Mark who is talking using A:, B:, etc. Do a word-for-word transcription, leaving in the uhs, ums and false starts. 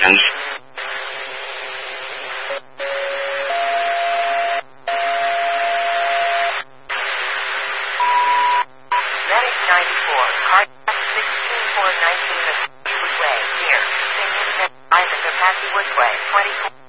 A: Medic ninety-four, car sixteen four nineteen, the Woodway, near Saint Island of Happy Woodway, twenty-four.